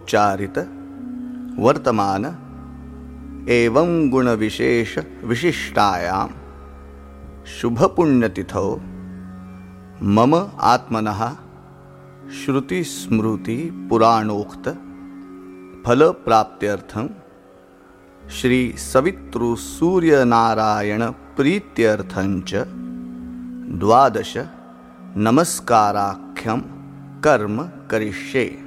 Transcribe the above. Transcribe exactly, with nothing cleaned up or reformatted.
उच्चारित वर्तमान एवं गुण विशेष विशिष्टायां शुभ पुण्यतिथौ मम आत्मनः श्रुति स्मृति पुराणोक्त फल प्राप्त्यर्थं श्री सवितृ सूर्य नारायण प्रीत्यर्थंच द्वादश नमस्काराख्यं कर्म करिष्ये।